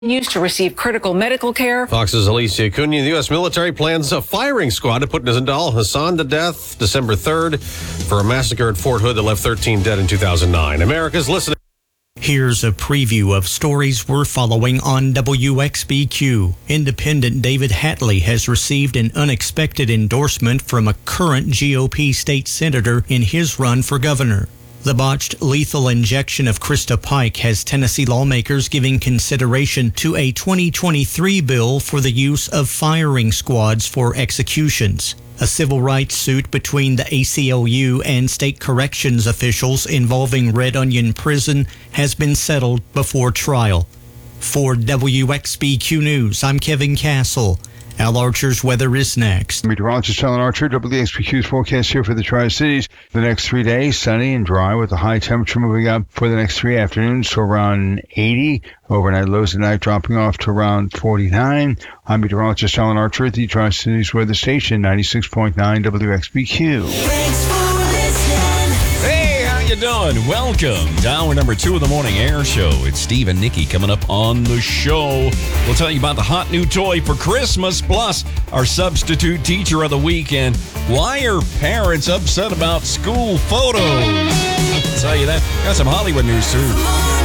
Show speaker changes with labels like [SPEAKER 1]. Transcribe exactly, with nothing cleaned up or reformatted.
[SPEAKER 1] Used to receive critical medical care.
[SPEAKER 2] Fox's Alicia Cunha. The U S military plans a firing squad to put Nizandal Hassan to death December third for a massacre at Fort Hood that left thirteen dead in two thousand nine. America's listening.
[SPEAKER 3] Here's a preview of stories we're following on W X B Q. Independent David Hatley has received an unexpected endorsement from a current G O P state senator in his run for governor. The botched lethal injection of Krista Pike has Tennessee lawmakers giving consideration to a twenty twenty-three bill for the use of firing squads for executions. A civil rights suit between the A C L U and state corrections officials involving Red Onion Prison has been settled before trial. For W X B Q News, I'm Kevin Castle. Al Archer's weather is next.
[SPEAKER 4] Meteorologist Alan Archer, W X B Q's forecast here for the Tri-Cities. The next three days, sunny and dry with a high temperature moving up for the next three afternoons to around eighty. Overnight lows at night dropping off to around forty-nine. I'm meteorologist Alan Archer at the Tri-Cities weather station, ninety-six point nine W X B Q.
[SPEAKER 5] Thanks for listening.
[SPEAKER 6] Hey, how you doing? Welcome to hour number two of the Morning Air Show. It's Steve and Nikki coming up on the show. We'll tell you about the hot new toy for Christmas, plus our substitute teacher of the weekend. Why are parents upset about school photos? I'll tell you that. Got some Hollywood news, too.